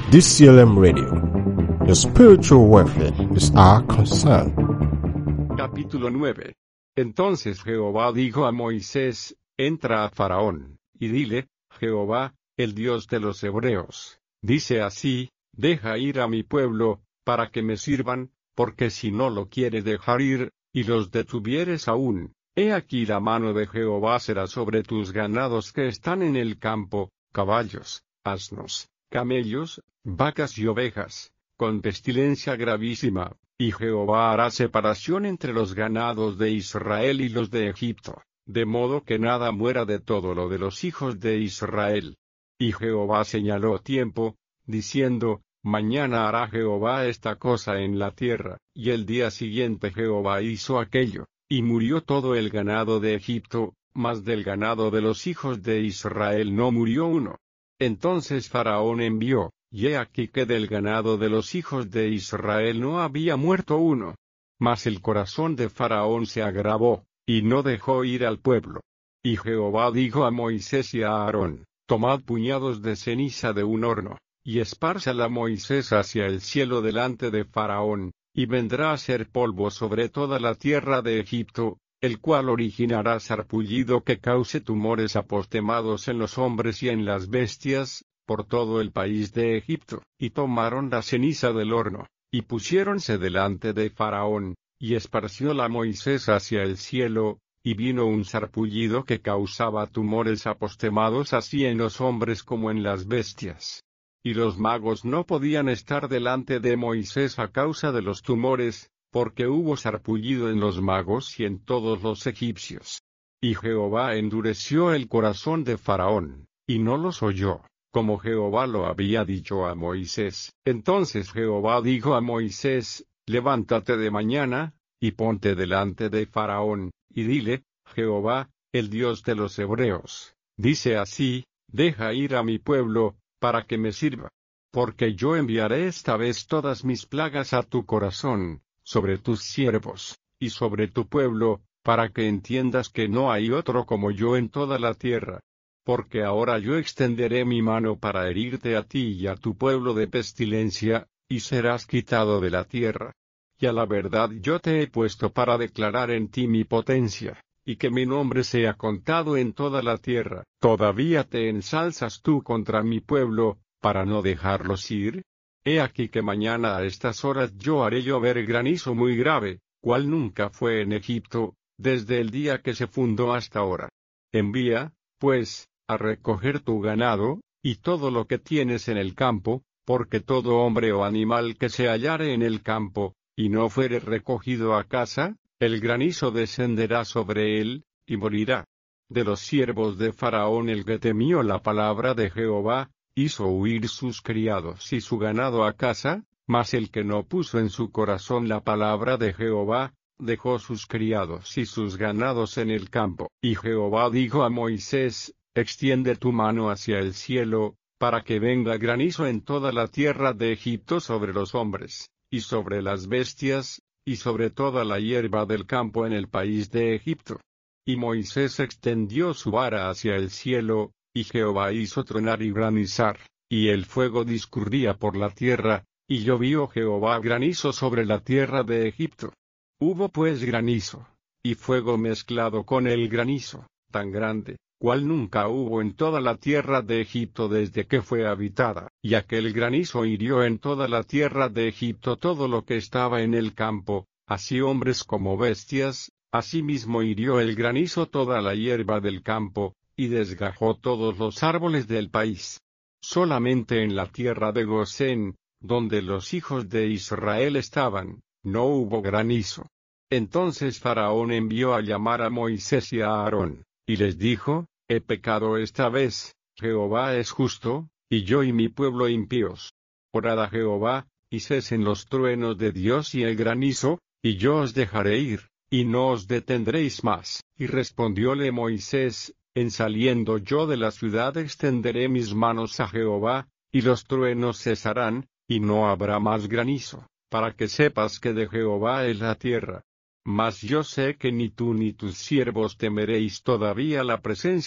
DCLM Radio. Your spiritual welfare is our concern. Capítulo 9. Entonces Jehová dijo a Moisés: Entra a Faraón, y dile: Jehová, el Dios de los hebreos, dice así: Deja ir a mi pueblo, para que me sirvan, porque si no lo quiere dejar ir, y los detuvieres aún, he aquí la mano de Jehová será sobre tus ganados que están en el campo, caballos, asnos, camellos, vacas y ovejas, con pestilencia gravísima, y Jehová hará separación entre los ganados de Israel y los de Egipto, de modo que nada muera de todo lo de los hijos de Israel. Y Jehová señaló tiempo, diciendo: Mañana hará Jehová esta cosa en la tierra, y el día siguiente Jehová hizo aquello, y murió todo el ganado de Egipto, mas del ganado de los hijos de Israel no murió uno. Entonces Faraón envió, y he aquí que del ganado de los hijos de Israel no había muerto uno. Mas el corazón de Faraón se agravó, y no dejó ir al pueblo. Y Jehová dijo a Moisés y a Aarón: Tomad puñados de ceniza de un horno, y espárzala Moisés hacia el cielo delante de Faraón, y vendrá a ser polvo sobre toda la tierra de Egipto, el cual originará sarpullido que cause tumores apostemados en los hombres y en las bestias, por todo el país de Egipto. Y tomaron la ceniza del horno, y pusiéronse delante de Faraón, y esparcióla Moisés hacia el cielo, y vino un sarpullido que causaba tumores apostemados así en los hombres como en las bestias. Y los magos no podían estar delante de Moisés a causa de los tumores, porque hubo sarpullido en los magos y en todos los egipcios. Y Jehová endureció el corazón de Faraón, y no los oyó, como Jehová lo había dicho a Moisés. Entonces Jehová dijo a Moisés: Levántate de mañana, y ponte delante de Faraón, y dile: Jehová, el Dios de los hebreos, dice así: Deja ir a mi pueblo, para que me sirva. Porque yo enviaré esta vez todas mis plagas a tu corazón, sobre tus siervos, y sobre tu pueblo, para que entiendas que no hay otro como yo en toda la tierra. Porque ahora yo extenderé mi mano para herirte a ti y a tu pueblo de pestilencia, y serás quitado de la tierra. Y a la verdad yo te he puesto para declarar en ti mi potencia, y que mi nombre sea contado en toda la tierra. ¿Todavía te ensalzas tú contra mi pueblo, para no dejarlos ir? He aquí que mañana a estas horas yo haré llover granizo muy grave, cual nunca fue en Egipto, desde el día que se fundó hasta ahora. Envía, pues, a recoger tu ganado, y todo lo que tienes en el campo, porque todo hombre o animal que se hallare en el campo, y no fuere recogido a casa, el granizo descenderá sobre él, y morirá. De los siervos de Faraón el que temió la palabra de Jehová, hizo huir sus criados y su ganado a casa, mas el que no puso en su corazón la palabra de Jehová, dejó sus criados y sus ganados en el campo. Y Jehová dijo a Moisés: Extiende tu mano hacia el cielo, para que venga granizo en toda la tierra de Egipto sobre los hombres, y sobre las bestias, y sobre toda la hierba del campo en el país de Egipto. Y Moisés extendió su vara hacia el cielo, y Jehová hizo tronar y granizar, y el fuego discurría por la tierra, y llovió Jehová granizo sobre la tierra de Egipto. Hubo pues granizo, y fuego mezclado con el granizo, tan grande, cual nunca hubo en toda la tierra de Egipto desde que fue habitada. Y aquel granizo hirió en toda la tierra de Egipto todo lo que estaba en el campo, así hombres como bestias. Asimismo hirió el granizo toda la hierba del campo, y desgajó todos los árboles del país. Solamente en la tierra de Gosén, donde los hijos de Israel estaban, no hubo granizo. Entonces Faraón envió a llamar a Moisés y a Aarón, y les dijo: He pecado esta vez, Jehová es justo, y yo y mi pueblo impíos. Orad a Jehová, y cesen los truenos de Dios y el granizo, y yo os dejaré ir, y no os detendréis más. Y respondióle Moisés: En saliendo yo de la ciudad extenderé mis manos a Jehová, y los truenos cesarán, y no habrá más granizo, para que sepas que de Jehová es la tierra. Mas yo sé que ni tú ni tus siervos temeréis todavía la presencia